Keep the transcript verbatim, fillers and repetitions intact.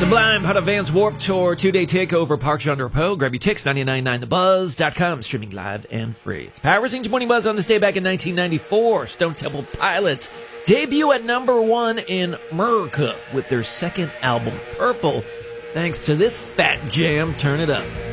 Sublime, part of Vans Warped Tour, two-day takeover, Park Jean Drapeau. Grab your tickets, nine nine nine the buzz dot com, streaming live and free. It's Power Racing's Morning Buzz on this day back in nineteen ninety-four. Stone Temple Pilots debut at number one in America with their second album, Purple. Thanks to this fat jam, turn it up.